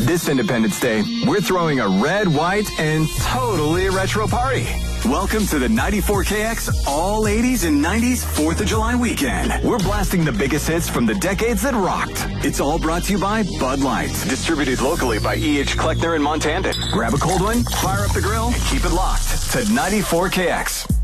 This Independence Day, we're throwing a red, white, and totally retro party. Welcome to the 94KX All 80s and 90s 4th of July weekend. We're blasting the biggest hits from the decades that rocked. It's all brought to you by Bud Light, distributed locally by E.H. Kleckner and Montandon. Grab a cold one, fire up the grill, and keep it locked to 94KX.